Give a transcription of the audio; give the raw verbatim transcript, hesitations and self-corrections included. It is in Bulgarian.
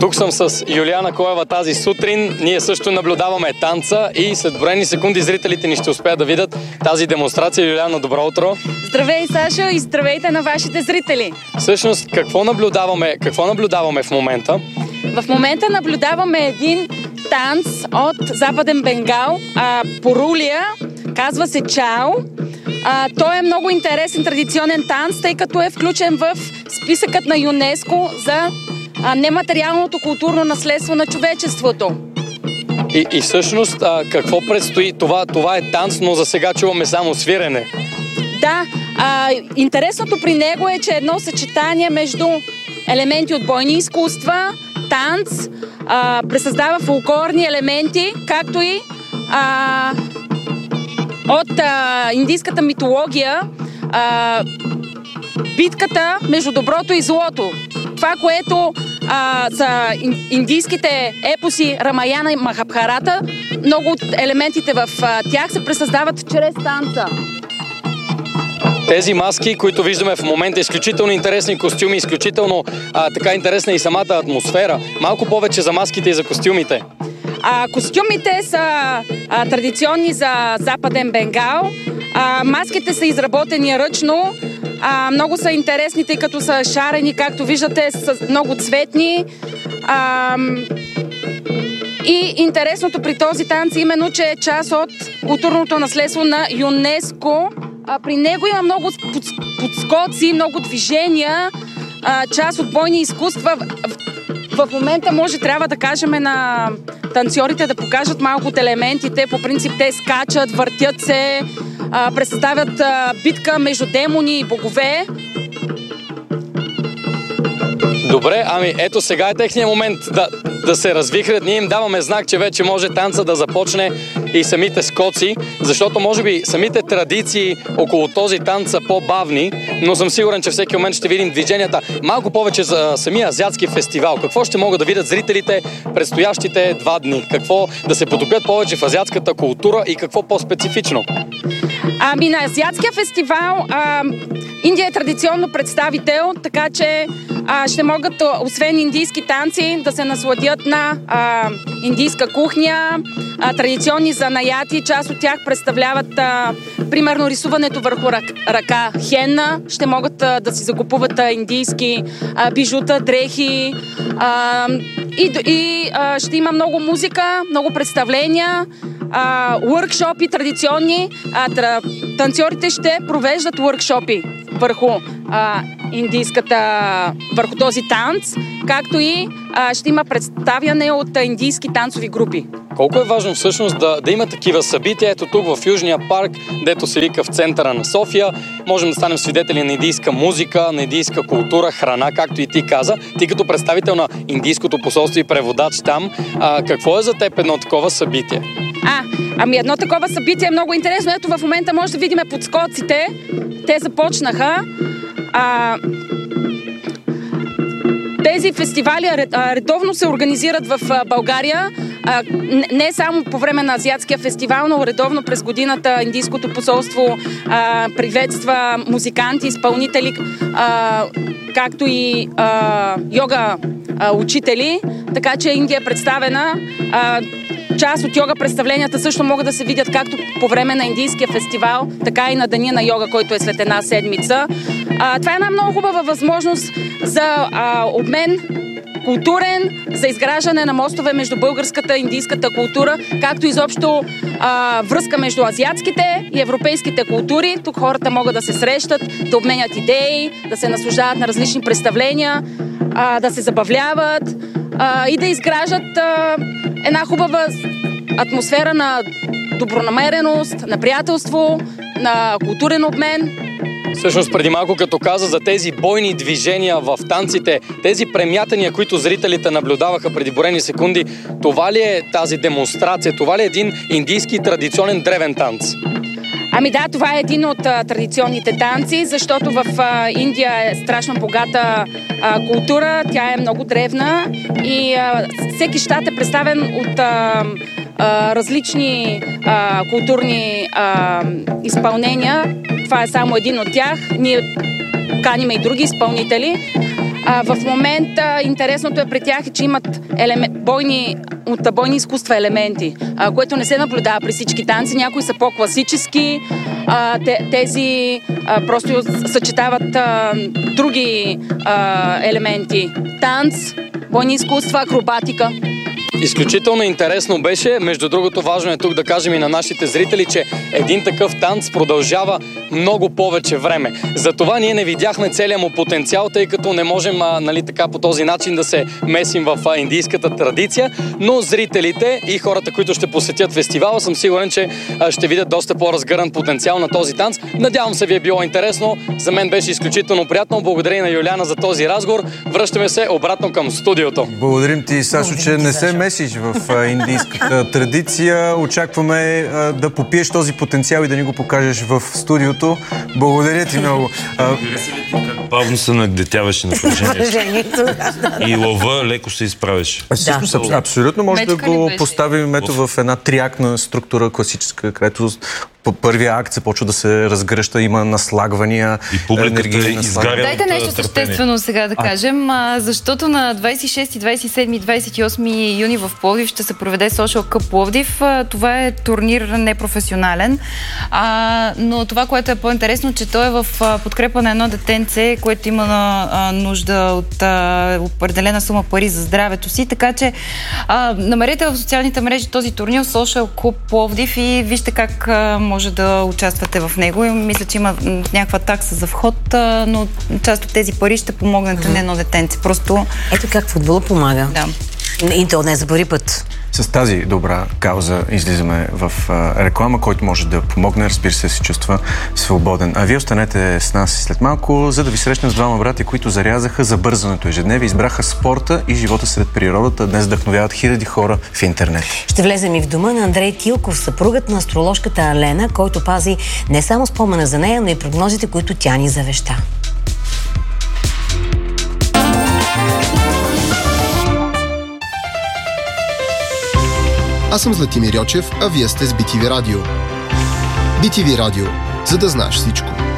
Тук съм с Юлиана Коева тази сутрин. Ние също наблюдаваме танца и след броени секунди зрителите ни ще успеят да видят тази демонстрация. Юлиана, добро утро! Здравей, Сашо, и здравейте на вашите зрители! Всъщност, какво наблюдаваме, какво наблюдаваме в момента? В момента наблюдаваме един танц от Западен Бенгал, а, Порулия, казва се Чао. А, той е много интересен традиционен танц, тъй като е включен в списъкът на ЮНЕСКО за а, нематериалното културно наследство на човечеството. И, и всъщност, а, какво предстои? Това, това е танц, но за сега чуваме само свирене. Да, а, интересното при него е, че е едно съчетание между елементи от бойни изкуства, танц, а, пресъздава фолклорни елементи, както и а, от а, индийската митология, а, битката между доброто и злото. Това, което а, са индийските епоси Рамаяна и Махабхарата, много от елементите в а, тях се пресъздават чрез танца. Тези маски, които виждаме в момента, изключително интересни костюми, изключително а, така интересна и самата атмосфера. Малко повече за маските и за костюмите. А, костюмите са а, традиционни за Западен Бенгал. А, маските са изработени ръчно. А, много са интересни, тъй като са шарени, както виждате, са много цветни. А, и интересното при този танц е именно, че е част от културното наследство на ЮНЕСКО. А, при него има много подскоци, много движения, а, част от бойни изкуства. В, в момента може трябва да кажем на танцорите да покажат малко от елементите. По принцип те скачат, въртят се, а, представят а, битка между демони и богове. Добре, ами ето сега е техният момент да, да се развихрят. Ние им даваме знак, че вече може танца да започне и самите скоци, защото може би самите традиции около този танц са по-бавни, но съм сигурен, че всеки момент ще видим движенията. Малко повече за самия азиатски фестивал. Какво ще могат да видят зрителите предстоящите два дни? Какво да се потопят повече в азиатската култура и какво по-специфично? Ами на азиатския фестивал а, Индия е традиционно представител, така че а, ще могат, освен индийски танци, да се насладят на а, индийска кухня, а, традиционни занаяти. Част от тях представляват а, примерно рисуването върху ръка хенна. Ще могат а, да си закупуват а, индийски а, бижута, дрехи а, и, и а, ще има много музика, много представления, уъркшопи традиционни. А, танцорите ще провеждат уъркшопи върху а, индийската, върху този танц, както и а, ще има представяне от а, индийски танцови групи. Колко е важно всъщност да, да има такива събития? Ето тук в Южния парк, дето се вика в центъра на София, можем да станем свидетели на индийска музика, на индийска култура, храна, както и ти каза. Ти като представител на индийското посолство и преводач там, а, какво е за теб едно такова събитие? А, ами едно такова събитие е много интересно. Ето в момента може да видим подскоците. Те започнаха. А, тези фестивали редовно се организират в България. А, не само по време на Азиатския фестивал, но редовно през годината Индийското посолство а, приветства музиканти, изпълнители, а, както и а, йога а, учители. Така че Индия е представена. А, Част от йога представленията също могат да се видят както по време на Индийския фестивал, така и на Деня на йога, който е след една седмица. А, това е една много хубава възможност за а, обмен културен, за изграждане на мостове между българската и индийската култура, както изобщо а, връзка между азиатските и европейските култури. Тук хората могат да се срещат, да обменят идеи, да се наслаждават на различни представления, а, да се забавляват а, и да изграждат а, една хубава атмосфера на добронамереност, на приятелство, на културен обмен. Всъщност преди малко като каза за тези бойни движения в танците, тези премятания, които зрителите наблюдаваха преди броени секунди, това ли е тази демонстрация? Това ли е един индийски традиционен древен танц? Ами да, това е един от а, традиционните танци, защото в а, Индия е страшно богата а, култура, тя е много древна и а, всеки щат е представен от а, а, различни а, културни а, изпълнения. Това е само един от тях. Ние каним и други изпълнители. А, в момента интересното е при тях, че имат елемент, бойни, от бойни изкуства елементи, а, което не се наблюдава при всички танци. Някои са по-класически, а, те, тези а, просто съчетават а, други а, елементи. Танц, бойни изкуства, акробатика. Изключително интересно беше. Между другото, важно е тук да кажем и на нашите зрители, че един такъв танц продължава много повече време. Затова ние не видяхме целия му потенциал, тъй като не можем а, нали, така по този начин да се месим в а, индийската традиция, но зрителите и хората, които ще посетят фестивала, съм сигурен, че а, ще видят доста по-разгърнат потенциал на този танц. Надявам се ви е било интересно. За мен беше изключително приятно. Благодаря на Юлиана за този разговор. Връщаме се обратно към студиото. Благодарим ти, Сашо, че не се месиш в индийската традиция. Очакваме а, да попиеш този потенциал и да ни го покажеш в студиото. Благодаря ти много. Разбира се ли ти как бавно се нагнетяваше напрежението и лъва леко се изправеше? Всъщност, да. Абсолютно може да го поставим ето в една триактна структура, класическа, където по първия акт се почва да се разгръща, има наслагвания. И публиката изгаря. Дайте нещо съществено сега да кажем, а, защото на двадесет и шести, двадесет и седми и двадесет и осми юни в Пловдив ще се проведе Social Cup Пловдив. Това е турнир непрофесионален, а, но това, което е по-интересно, че той е в подкрепа на едно детенце, което има а, нужда от а, определена сума пари за здравето си, така че а, намерете в социалните мрежи този турнир Social Cup Пловдив и вижте как а, може да участвате в него. И мисля, че има някаква такса за вход, но част от тези пари ще помогнат mm-hmm. на едно детенце. Просто... Ето как футбола помага. Да. И то не за първи път. С тази добра кауза излизаме в а, реклама, който може да помогне, разбира се, да се чувства свободен. А вие останете с нас след малко, за да ви срещнем с двама брати, които зарязаха забързаното ежедневие, избраха спорта и живота сред природата. Днес вдъхновяват хиляди хора в интернет. Ще влезем и в дома на Андрей Тилков, съпругът на астрологката Алена, който пази не само спомена за нея, но и прогнозите, които тя ни завеща. Аз съм Златимир Йочев, а вие сте с Би Ти Ви Радио. Би Ти Ви Радио, за да знаеш всичко.